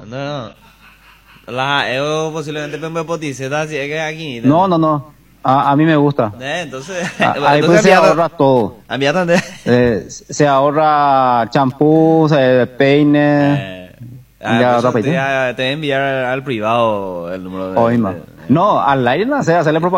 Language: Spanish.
No, no. Posiblemente me poticeta, así es que aquí. No. A mí me gusta. Entonces, Ahí pues se ahorra todo. A mí también. Se ahorra champú, peine. Ya, te voy a enviar al privado el número de... No, al aire no sé, hacerle propaganda.